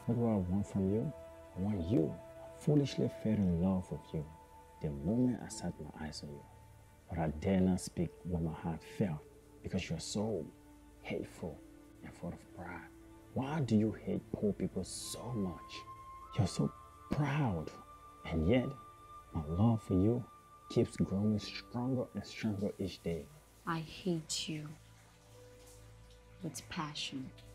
What do I want from you? I want you. I foolishly fell in love with you the moment I set my eyes on you. But I dare not speak what my heart felt because you're so hateful and full of pride. Why do you hate poor people so much? You're so proud, and yet my love for you keeps growing stronger and stronger each day. I hate you with passion.